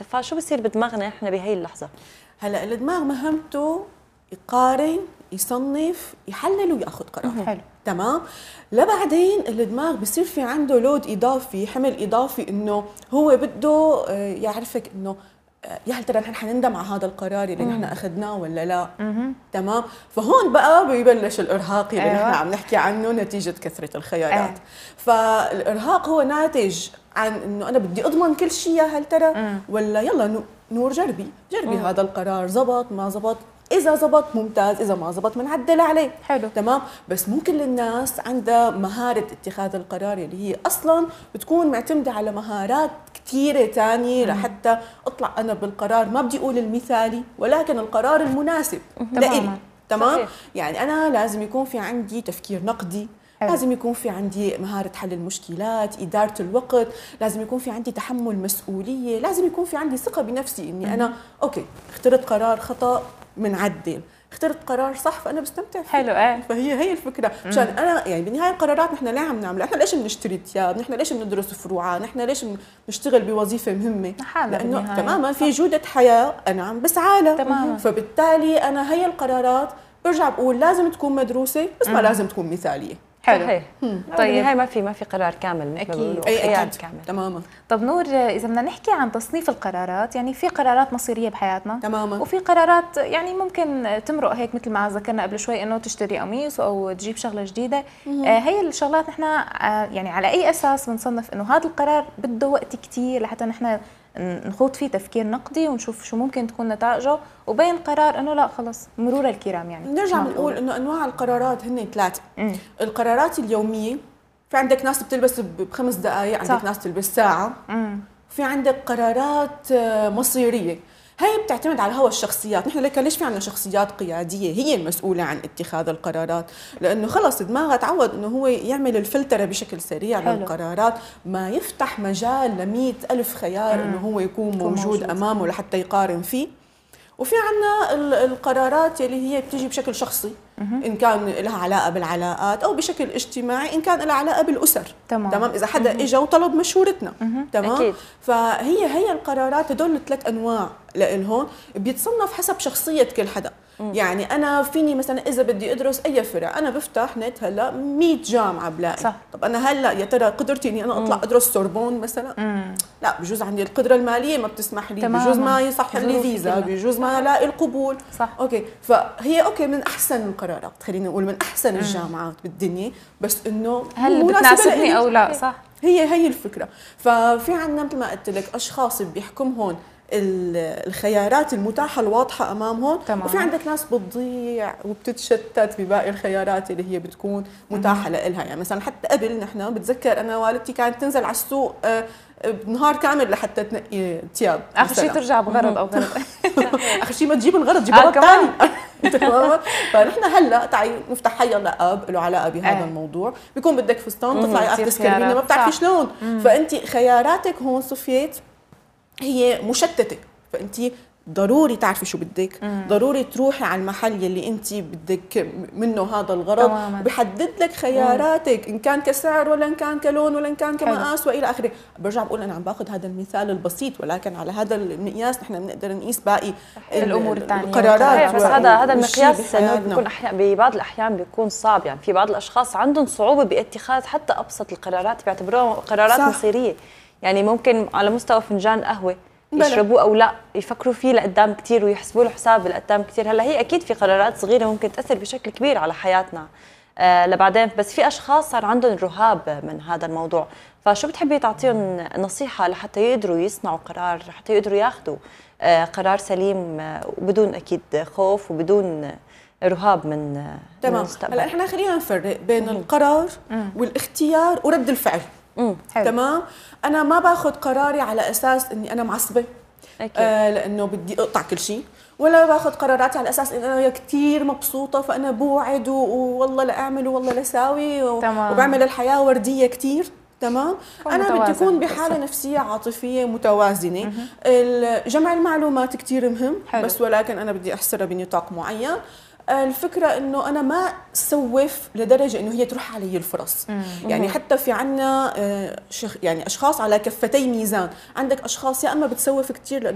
فشو بصير بدماغنا احنا بهي اللحظه؟ هلا الدماغ مهمته يقارن، يصنف، يحلل وياخذ قرار. حلو. تمام. لبعدين الدماغ بصير في عنده لود اضافي، حمل اضافي، انه هو بده يعرفك انه يا هل ترى نحن حنندم على هذا القرار اللي نحن اخذناه ولا لا. تمام. فهون بقى بيبلش الارهاق اللي نحن عم نحكي عنه نتيجه كثره الخيارات. فالارهاق هو ناتج عن انه انا بدي اضمن كل شيء، يا هل ترى ولا يلا نور جربي هذا القرار، زبط ما زبط، إذا زبط ممتاز، إذا ما زبط بنعدل عليه. حلو. تمام. بس مو كل الناس عندها مهارة اتخاذ القرار اللي هي أصلاً بتكون معتمدة على مهارات كثيرة تانية لحتى أطلع أنا بالقرار، ما بدي أقول المثالي ولكن القرار المناسب لإلي. تمام. صحيح. يعني أنا لازم يكون في عندي تفكير نقدي، لازم يكون في عندي مهارة حل المشكلات، إدارة الوقت، لازم يكون في عندي تحمل مسؤولية، لازم يكون في عندي ثقة بنفسي إني أنا أوكي اخترت قرار خطأ منعدل، اخترت قرار صح فانا بستمتع فيه. حلو. فهي الفكره. مشان انا يعني بالنهايه القرارات نحن ليه عم نعملها؟ نحن ليش بنشتري ثياب؟ نحن ليش بندرس فروعات؟ نحن ليش بنشتغل بوظيفه مهمه؟ لانه تماما في جوده حياه انا عم بسعى لها. فبالتالي انا هي القرارات برجع بقول لازم تكون مدروسه بس ما لازم تكون مثاليه. حلو. طيب بالنهايه ما في قرار كامل، اكيد خيار كامل. تماما. طب نور، اذا بدنا نحكي عن تصنيف القرارات، يعني في قرارات مصيريه بحياتنا تماما، وفي قرارات يعني ممكن تمرق هيك مثل ما ذكرنا قبل شوي، انه تشتري قميص او تجيب شغله جديده. هي الشغلات نحن يعني على اي اساس بنصنف انه هذا القرار بده وقت كثير لحتى نحن نخوض فيه تفكير نقدي ونشوف شو ممكن تكون نتائجه، وبين قرار انه لا خلص مرور الكرام؟ يعني نرجع بنقول انه انواع القرارات هن ثلاثه. القرارات اليوميه، في عندك ناس بتلبس ب5 دقائق، عندك ناس تلبس ساعه. في عندك قرارات مصيريه، هي بتعتمد على هوا الشخصيات. نحن ليش في عندنا شخصيات قياديه هي المسؤوله عن اتخاذ القرارات، لانه خلص دماغها تعود انه هو يعمل الفلتره بشكل سريع للقرارات، ما يفتح مجال ل100,000 خيار انه هو يكون موجود امامه لحتى يقارن فيه. وفي عنا القرارات اللي هي بتيجي بشكل شخصي، إن كان لها علاقة بالعلاقات أو بشكل اجتماعي إن كان لها علاقة بالأسر. تمام. إذا حدا إجا وطلب مشورتنا. تمام. أكيد. فهي القرارات هدول ال3 أنواع لإلهم بيتصنف حسب شخصية كل حدا. يعني أنا فيني مثلا إذا بدي أدرس أي فرع، أنا بفتح نت هلا 100 جامعة بلاقي. صح. طب أنا هلا يا ترى قدرتي إني أنا أطلع أدرس سوربون مثلا؟ لا، بجوز عندي القدرة المالية ما بتسمح لي، بجوز ما يصح لي فيزا، بجوز ما لاقي القبول. صح. أوكي. فهي أوكي من أحسن القرارات، خلينا نقول من أحسن الجامعات بالدنيا، بس إنه هل بتناسبني أو لا؟ صح. هي الفكرة. ففي عندنا مثل ما قلت لك أشخاص بيحكمهم الخيارات المتاحة الواضحة أمامهم. تمام. وفي عندك ناس بتضيع وبتتشتت بباقي الخيارات اللي هي بتكون متاحة لها. يعني مثلا حتى قبل نحن بتذكر أنا والدتي كانت تنزل على السوق نهار كامل لحتى تنقي ثياب، آخر شيء ترجع بغرض أو غرض. آخر شيء ما تجيب الغرض، تجيب غرض ثاني. فنحن هلا تعي نفتح حي الله اب له علاقه بهذا الموضوع، بيكون بدك فستان تطلعي قاعده تسكرينه ما بتعرفي شلون. فانت خياراتك هون صفيت هي مشتته، فانت ضروري تعرفي شو بدك، ضروري تروحي على المحل يلي انت بدك منه هذا الغرض، بحدد لك خياراتك ان كان كسعر ولا ان كان كلون ولا ان كان كمقاس والى اخره. برجع بقول انا عم باخذ هذا المثال البسيط، ولكن على هذا المقياس نحن بنقدر نقيس باقي الامور الثانيه، القرارات. بس هذا المقياس بيكون ببعض الاحيان بيكون صعب. يعني في بعض الاشخاص عندهم صعوبه باتخاذ حتى ابسط القرارات، بيعتبروها قرارات مصيريه. يعني ممكن على مستوى فنجان قهوه يشربوه او لا، يفكروا فيه لقدام كثير ويحسبوا له حساب لقدام كثير. هلا هي اكيد في قرارات صغيره ممكن تاثر بشكل كبير على حياتنا لبعدين، بس في اشخاص صار عندهم رهاب من هذا الموضوع. فشو بتحبي تعطيهم نصيحه لحتى يقدروا يصنعوا قرار، حتى يقدروا ياخذوا قرار سليم وبدون اكيد خوف وبدون رهاب من المستقبل؟ هلا احنا خلينا نفرق بين القرار والاختيار ورد الفعل. تمام. انا ما باخذ قراري على اساس اني انا معصبه لانه بدي اقطع كل شيء، ولا باخذ قراراتي على اساس ان انا كثير مبسوطه فانا بوعد والله لا اعمل والله لا اساوي وبعمل الحياه ورديه كثير. تمام. انا بدي اكون بحاله نفسيه عاطفيه متوازنه. جمع المعلومات كثير مهم. حلو. بس ولكن انا بدي احصرها بنطاق معين. الفكرة انه انا ما اسوف لدرجة انه هي تروح علي الفرص. يعني حتى في عنا يعني اشخاص على كفتي ميزان، عندك اشخاص يا اما بتسوف كثير لانه